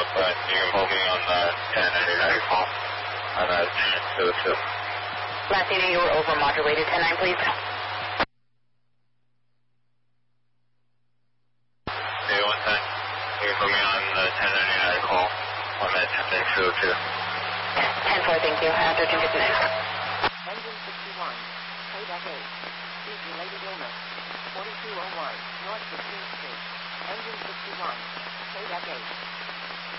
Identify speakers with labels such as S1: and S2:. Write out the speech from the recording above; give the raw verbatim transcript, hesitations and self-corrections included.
S1: but you can hold me on the ten ninety-nine call on that two oh two.
S2: Last unit, you were over modulated. ten nine, please.
S1: Hey, one time. You can put me on the ten ninety-nine call on that ten two oh two.
S2: ten four, thank you. Uh, thirteen fifty-nine.
S3: Engine sixty-one, Kodak eight, speed-related illness, forty-two oh one, North fifteenth Street. Engine sixty-one, Kodak eight.